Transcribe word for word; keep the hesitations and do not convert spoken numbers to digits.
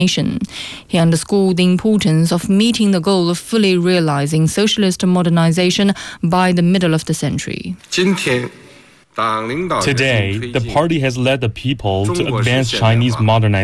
He underscored the importance of meeting the goal of fully realizing socialist modernization by the middle of the century. Today, the party has led the people to advance Chinese modernization.